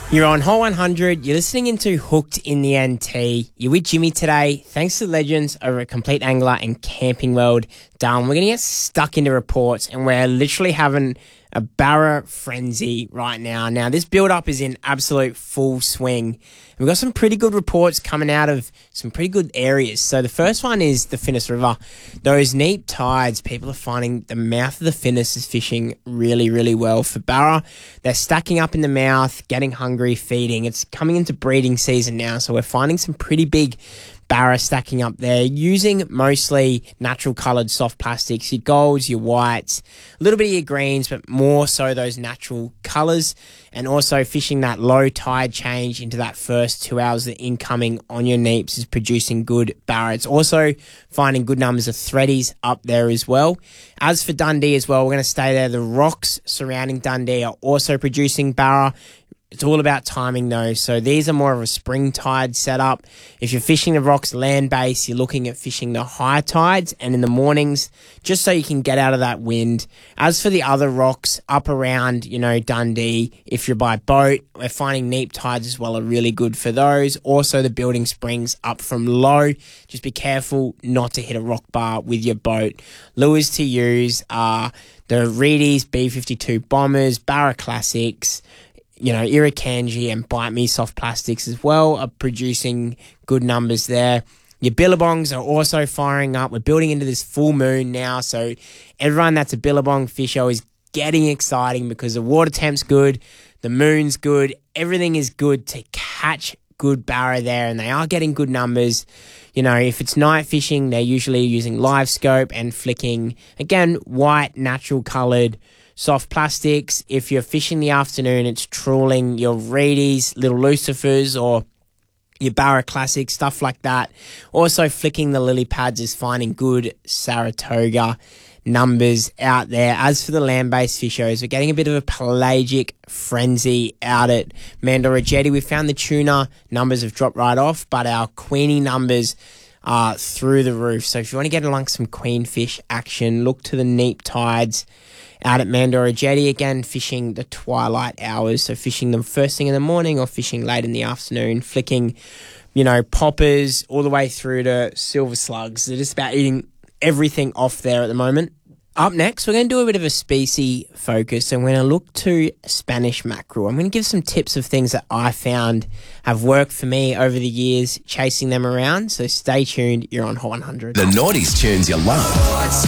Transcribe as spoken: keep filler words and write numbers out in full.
You're on Hot one hundred. You're listening into Hooked in the N T. You're with Jimmy today. Thanks to the legends over at Complete Angler and Camping World. Darren, we're going to get stuck into reports, and we're literally having a barra frenzy right now. Now, this build-up is in absolute full swing. We've got some pretty good reports coming out of some pretty good areas. So the first one is the Finniss River. Those neap tides, people are finding the mouth of the Finniss is fishing really, really well for barra. They're stacking up in the mouth, getting hungry, feeding. It's coming into breeding season now, so we're finding some pretty big barra stacking up there, using mostly natural coloured soft plastics, your golds, your whites, a little bit of your greens, but more so those natural colours, and also fishing that low tide change into that first two hours of incoming on your neeps is producing good barra. It's also finding good numbers of threadies up there as well. As for Dundee as well, we're going to stay there. The rocks surrounding Dundee are also producing barra. It's all about timing though. So these are more of a spring tide setup. If you're fishing the rocks land base, you're looking at fishing the high tides and in the mornings, just so you can get out of that wind. As for the other rocks up around, you know, Dundee, if you're by boat, we're finding neap tides as well are really good for those. Also the building springs up from low. Just be careful not to hit a rock bar with your boat. Lures to use are the Reedies, B fifty-two Bombers, Barra Classics, you know, Irukandji and Bite Me soft plastics as well are producing good numbers there. Your billabongs are also firing up. We're building into this full moon now, so everyone that's a billabong fisher is getting exciting because the water temp's good, the moon's good, everything is good to catch good barra there, and they are getting good numbers. You know, if it's night fishing, they're usually using live scope and flicking, again, white, natural coloured soft plastics. If you're fishing the afternoon, it's trawling your Reedies, little Lucifers, or your Barra Classic, stuff like that. Also, flicking the lily pads is finding good Saratoga numbers out there. As for the land-based fishers, we're getting a bit of a pelagic frenzy out at Mandorra Jetty. We found the tuna numbers have dropped right off, but our Queenie numbers are through the roof. So if you want to get along some queenfish action, look to the neap tides out at Mandorra Jetty, again, fishing the twilight hours, so fishing them first thing in the morning or fishing late in the afternoon, flicking, you know, poppers all the way through to silver slugs. They're just about eating everything off there at the moment. Up next, we're going to do a bit of a species focus, and we're going to look to Spanish mackerel. I'm going to give some tips of things that I found have worked for me over the years, chasing them around, so stay tuned. You're on Hot one hundred. The noughties tunes you love.